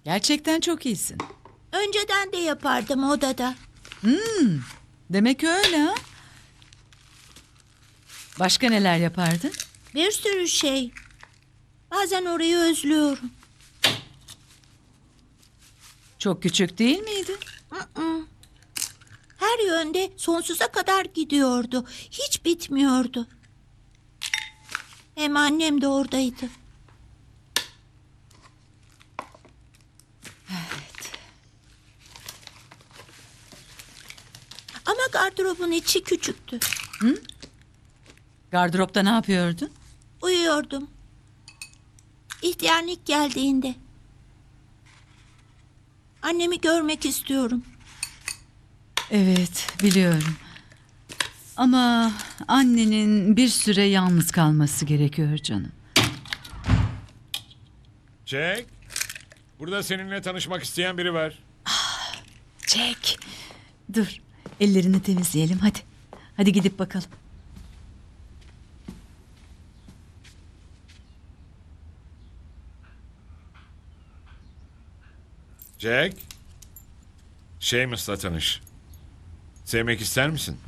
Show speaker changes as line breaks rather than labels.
Gerçekten çok iyisin.
Önceden de yapardım odada.
Demek öyle ha? Başka neler yapardın?
Bir sürü şey. Bazen orayı özlüyorum.
Çok küçük değil miydi?
Mm-mm. Her yönde sonsuza kadar gidiyordu. Hiç bitmiyordu. Hem annem de oradaydı. Ama gardırobun içi küçüktü.
Gardıropta ne yapıyordun?
Uyuyordum. İhtiyarlık geldiğinde. Annemi görmek istiyorum.
Evet, biliyorum. Ama annenin bir süre yalnız kalması gerekiyor canım.
Jack, burada seninle tanışmak isteyen biri var.
Jack, dur. Ellerini temizleyelim hadi. Hadi gidip bakalım.
Jack, Seamus'la tanış. Sevmek ister misin?